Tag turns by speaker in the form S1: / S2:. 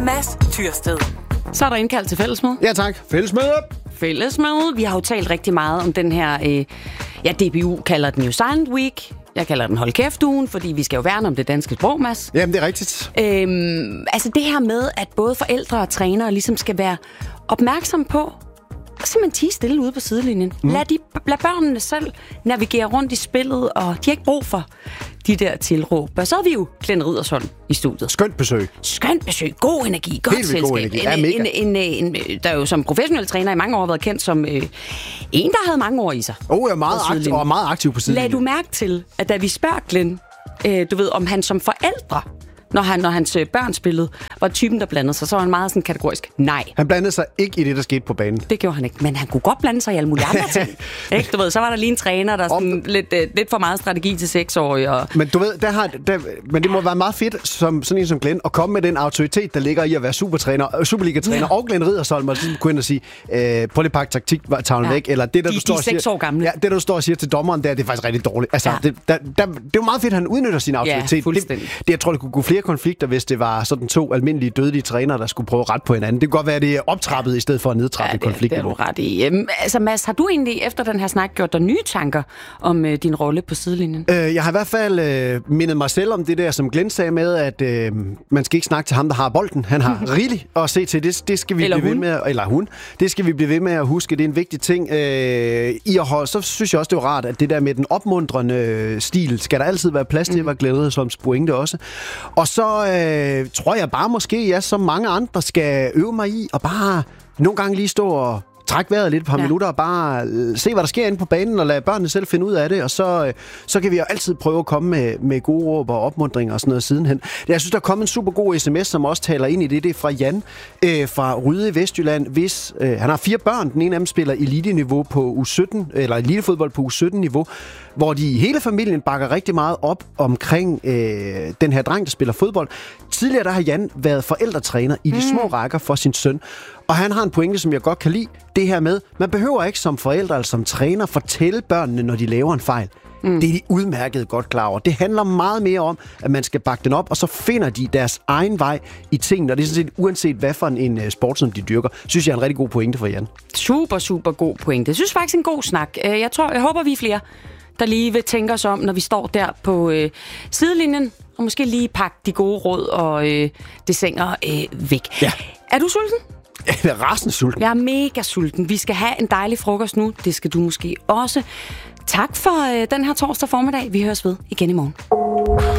S1: Mads Tyrsted.
S2: Så er der indkaldt til fællesmøde.
S3: Ja tak.
S2: Fællesmøde. Vi har jo talt rigtig meget om den her... DBU kalder den jo Silent Week. Jeg kalder den Hold Kæft-ugen, fordi vi skal jo værne om det danske sprog, Mads.
S3: Jamen, det er rigtigt.
S2: Det her med, at både forældre og trænere ligesom skal være opmærksom på simpelthen tie stille ude på sidelinjen. Lad børnene selv navigere rundt i spillet, og de har ikke brug for de der tilråb. Og så har vi jo Glenn Riddersholm i studiet.
S3: Skønt besøg.
S2: God energi. Godt selskab.
S3: God energi. Ja,
S2: der er jo som professionel træner i mange år har været kendt som en, der havde mange år i sig.
S3: Jeg er meget aktiv på sidelinjen.
S2: Lad du mærke til, at da vi spørger Glenn, om han som forældre, når hans børn spillede, var typen, der blandede sig, så var han meget sådan kategorisk nej.
S3: Han blandede sig ikke i det, der skete på banen.
S2: Det gjorde han ikke, men han kunne godt blande sig i alle mulige andre ting. Ikke? Så var der lige en træner, der sådan lidt for meget strategi til 6-årige. Og...
S3: Men du ved, men det må være meget fedt, som sådan en som Glenn, at komme med den autoritet, der ligger i at være Superliga-træner og Glenn Riddersholm, og så kunne ind og sige, prøv lige at pakke taktiktavlen væk, eller det, der du står og siger,
S2: 6 år gamle.
S3: Ja, det, der du står og siger til dommeren, det er faktisk rigtig dårligt. Altså, det er jo meget fedt, at han udnytter sin autoritet. Jeg tror, det kunne gå flere konflikter, hvis det var sådan 2 almindelige dødelige trænere, der skulle prøve ret på hinanden. Det kunne godt være, at det er optrappet i stedet for at nedtrappe konfliktniveau.
S2: Det er ret i. Mads, har du egentlig efter den her snak gjort dig nye tanker om din rolle på sidelinjen?
S3: Jeg har i hvert fald mindet mig selv om det der, som Glenn sagde med, at man skal ikke snakke til ham, der har bolden. Han har rigeligt at se til. Det skal vi blive ved med, eller hun. Det skal vi blive ved med at huske. Det er en vigtig ting. Så synes jeg også, det er rart, at det der med den opmuntrende stil, skal der altid være plads til, var Glenn Riddersolms pointe også. Og så tror jeg bare måske, som mange andre, skal øve mig i og bare nogle gange lige stå og trække vejret lidt på minutter og bare se, hvad der sker inde på banen og lade børnene selv finde ud af det. Og så kan vi jo altid prøve at komme med gode råb og opmuntringer og sådan noget sidenhen. Jeg synes, der er kommet en super god sms, som også taler ind i det. Det er fra Jan fra Ryde i Vestjylland. Han har 4 børn. Den ene af dem spiller elite-niveau på U17, eller elitefodbold på U17-niveau, hvor de hele familien bakker rigtig meget op omkring den her dreng, der spiller fodbold. Tidligere der har Jan været forældretræner i de små rækker for sin søn. Og han har en pointe, som jeg godt kan lide. Det her med, man behøver ikke som forældre eller som træner fortælle børnene, når de laver en fejl. Det er de udmærket godt klar over. Det handler meget mere om, at man skal bakke den op, og så finder de deres egen vej i tingene. Og det er sådan set uanset, hvad for en sport, som de dyrker, synes jeg er en rigtig god pointe for Jan.
S2: Super god pointe. Jeg synes faktisk en god snak. Jeg håber, vi er flere, der lige vil tænke os om, når vi står der på sidelinjen, og måske lige pakke de gode råd og dessiner væk.
S3: Ja.
S2: Er du sulten?
S3: Jeg er rasende sulten.
S2: Jeg er mega sulten. Vi skal have en dejlig frokost nu. Det skal du måske også. Tak for den her torsdag formiddag. Vi høres ved igen i morgen.